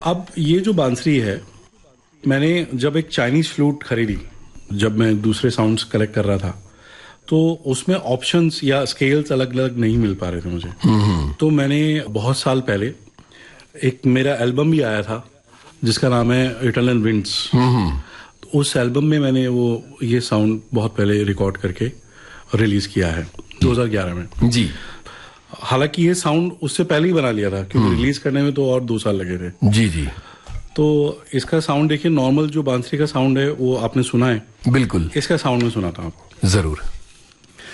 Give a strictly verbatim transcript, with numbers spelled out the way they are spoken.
अब ये जो बांसुरी है, मैंने जब एक चाइनीज फ्लूट खरीदी, जब मैं दूसरे साउंड्स कलेक्ट कर रहा था, तो उसमें ऑप्शंस या स्केल्स अलग अलग नहीं मिल पा रहे थे मुझे। तो मैंने बहुत साल पहले एक मेरा एल्बम भी आया था जिसका नाम है इटर्नल विंड्स। तो उस एल्बम में मैंने वो ये साउंड बहुत पहले रिकॉर्ड करके रिलीज किया है दो हज़ार ग्यारह में जी। हालांकि ये साउंड उससे पहले ही बना लिया था क्योंकि रिलीज करने में तो और दो साल लगे थे। जी जी। तो इसका साउंड देखिए, नॉर्मल जो बांसुरी का साउंड है वो आपने सुना है, बिल्कुल, इसका साउंड में सुनाता हूँ आपको। जरूर।